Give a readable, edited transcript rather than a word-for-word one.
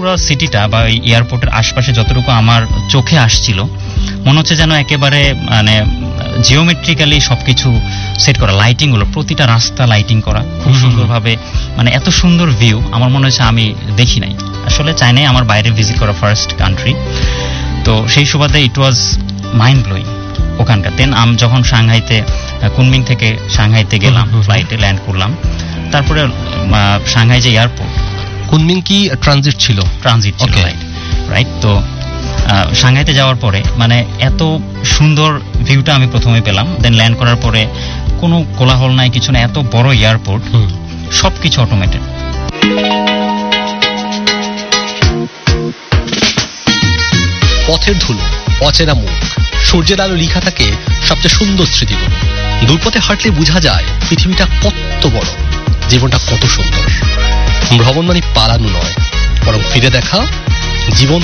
Overall সিটিটা বা এয়ারপোর্টের আশপাশে যতটুকু আমার চোখে আসছিল মনে হচ্ছে যেন একেবারে মানে জিওমেট্রিক্যালি সবকিছু সেট করা, লাইটিং গুলো প্রতিটা রাস্তা লাইটিং করা খুব সুন্দরভাবে, মানে এত সুন্দর ভিউ আমার মনে হচ্ছে আমি দেখি নাই। আসলে চাইনাই আমার বাইরে ভিজিট করা ফার্স্ট কান্ট্রি, তো সেই সুবাদে ইট ওয়াজ মাইন্ড ব্লোয়িং ওখানকার। দেন আমি যখন সাংহাইতে কুনমিং থেকে সাংহাইতে গেলাম, ফ্লাইটে ল্যান্ড করলাম, তারপরে সাংহাই যে এয়ারপোর্ট, কুনমিং কি ট্রানজিট ছিল? ট্রানজিট ছিল, রাইট। তো সাংহাইতে যাওয়ার পরে মানে এত সুন্দর ভিউটা আমি প্রথমে পেলাম। দেন ল্যান্ড করার পরে কোনো কোলাহল নাই, কিছু না, এত বড় এয়ারপোর্ট, সবকিছু অটোমেটেড। পথের ধুলো, অচেনা মুখ, সূর্যের আলো লিখা থাকে সবচেয়ে সুন্দর স্মৃতিগুলো। দূরপথে হাঁটলে বোঝা যায় পৃথিবীটা কত বড়, জীবনটা কত সুন্দর। ভ্রমণ মানে পালানো নয়, বরং ফিরে দেখা জীবন